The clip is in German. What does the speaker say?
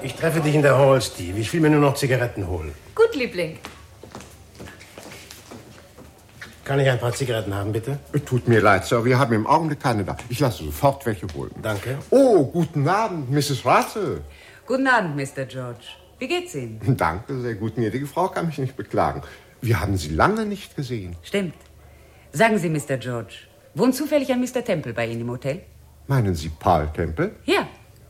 Ich treffe dich in der Hall, Steve. Ich will mir nur noch Zigaretten holen. Gut, Liebling. Kann ich ein paar Zigaretten haben, bitte? Tut mir leid, Sir. Wir haben im Augenblick keine da. Ich lasse sofort welche holen. Danke. Oh, guten Abend, Mrs. Russell. Guten Abend, Mr. George. Wie geht's Ihnen? Danke, sehr gut. Gnädige Frau kann mich nicht beklagen. Wir haben Sie lange nicht gesehen. Stimmt. Sagen Sie, Mr. George, wohnt zufällig ein Mr. Temple bei Ihnen im Hotel? Meinen Sie Paul Temple? Ja.